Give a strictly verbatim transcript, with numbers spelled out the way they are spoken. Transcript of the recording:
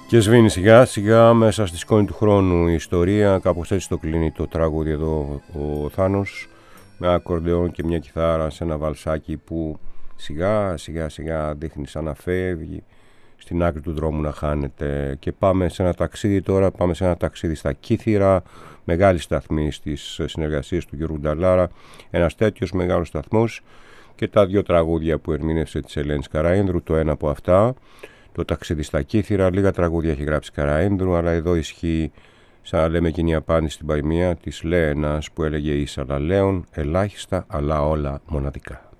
Και σβήνει σιγά σιγά μέσα στη σκόνη του χρόνου η ιστορία. Κάπως έτσι το κλείνει το τραγούδι εδώ ο Θάνος, με ακορντεόν και μια κιθάρα σε ένα βαλσάκι που σιγά σιγά σιγά δείχνει σαν να φεύγει, στην άκρη του δρόμου να χάνεται. Και πάμε σε ένα ταξίδι τώρα, πάμε σε ένα ταξίδι στα Κύθυρα, μεγάλη σταθμή στις συνεργασίες του Γιώργου Νταλάρα, ένας τέτοιος μεγάλος σταθμός, και τα δύο τραγούδια που ερμήνευσε της Ελένης Καραΐνδρου, το ένα από αυτά, το ταξίδι στα Κύθυρα. Λίγα τραγούδια έχει γράψει Καραΐνδρου, αλλά εδώ ισχύει, σαν να λέμε, εκείνη η απάντηση στην παϊμία της Λέενας που έλεγε «Ίσα αλλά λέον, ελάχιστα αλλά όλα μοναδικά».